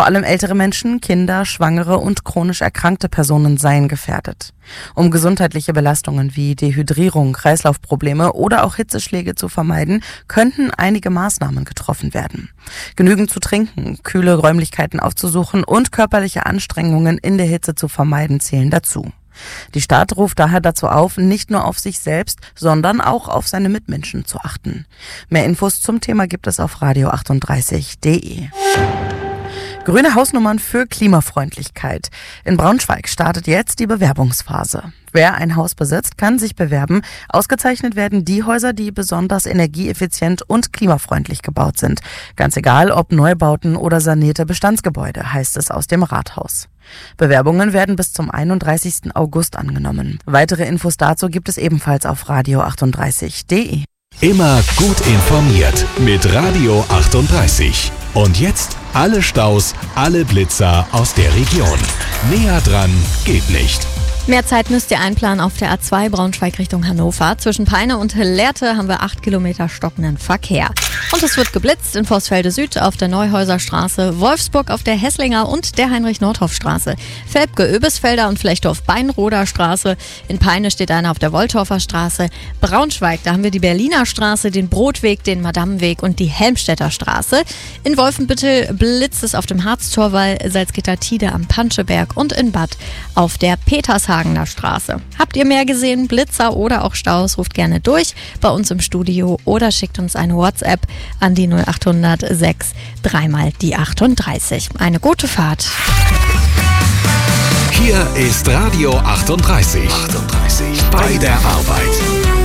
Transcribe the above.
allem ältere Menschen, Kinder, Schwangere und chronisch erkrankte Personen seien gefährdet. Um gesundheitliche Belastungen wie Dehydrierung, Kreislaufprobleme oder auch Hitzeschläge zu vermeiden, könnten einige Maßnahmen getroffen werden. Genügend zu trinken, kühle Räumlichkeiten aufzusuchen und körperliche Anstrengungen in der Hitze zu vermeiden zählen dazu. Die Stadt ruft daher dazu auf, nicht nur auf sich selbst, sondern auch auf seine Mitmenschen zu achten. Mehr Infos zum Thema gibt es auf radio38.de. Grüne Hausnummern für Klimafreundlichkeit. In Braunschweig startet jetzt die Bewerbungsphase. Wer ein Haus besitzt, kann sich bewerben. Ausgezeichnet werden die Häuser, die besonders energieeffizient und klimafreundlich gebaut sind. Ganz egal, ob Neubauten oder sanierte Bestandsgebäude, heißt es aus dem Rathaus. Bewerbungen werden bis zum 31. August angenommen. Weitere Infos dazu gibt es ebenfalls auf radio38.de. Immer gut informiert mit Radio 38. Und jetzt alle Staus, alle Blitzer aus der Region. Näher dran geht nicht. Mehr Zeit müsst ihr einplanen auf der A2 Braunschweig Richtung Hannover. Zwischen Peine und Lehrte haben wir 8 Kilometer stockenden Verkehr. Und es wird geblitzt in Vorsfelde Süd auf der Neuhäuserstraße, Wolfsburg auf der Hesslinger und der Heinrich-Nordhoff-Straße, Velpke, Öbisfelder und Flechtdorf-Beinroder Straße. In Peine steht einer auf der Woltorfer Straße. Braunschweig, da haben wir die Berliner Straße, den Brotweg, den Madammenweg und die Helmstedter Straße. In Wolfenbüttel blitzt es auf dem Harztorwall, Salzgitter-Tide am Panscheberg und in Bad auf der Petershagener Straße. Habt ihr mehr gesehen, Blitzer oder auch Staus, ruft gerne durch bei uns im Studio oder schickt uns eine WhatsApp an die 0800 6 3 die 38. Eine gute Fahrt. Hier ist Radio 38. Bei der Arbeit.